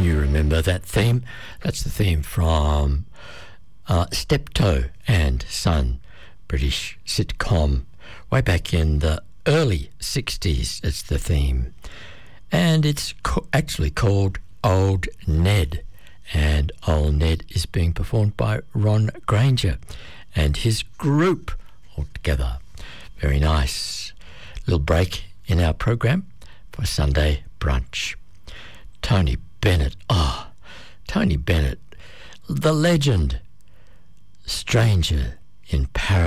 You remember that theme? That's the theme from Steptoe and Son, British sitcom, way back in the early 60s. It's the theme. And it's actually called Old Ned. And Old Ned is being performed by Ron Granger and his group altogether. Very nice. Little break in our program for Sunday brunch. Tony Bennett. Oh, Tony Bennett, the legend. Stranger in Paradise.